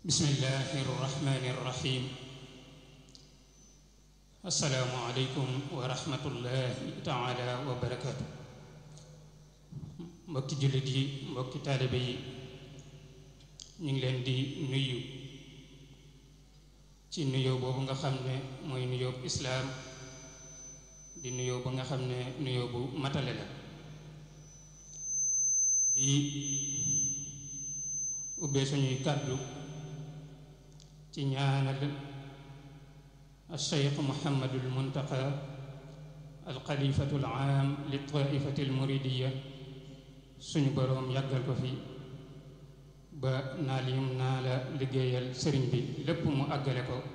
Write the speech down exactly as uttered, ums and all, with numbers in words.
bismillahi irrahmani irrahim assalaamu aleykum wa rahmatullahi taala wa barakatu mbokki jullit yi mbokki taalibe yi ñu ngi leen di nuyu ci nuyoo boobu nga xam ne mooy nuyoo bu islaam di nuyoo ba nga xam ne nuyoo bu matale la di ubbee suñuy kàddu ci ñaanal al-Cheikh Muhammadul Muntaqa al-Xalifatul Aam li taifatil Muridiyya suñu boroom yàggal ko fi ba naal yum naa la liggéeyal sëriñ bi lépp mu àggale ko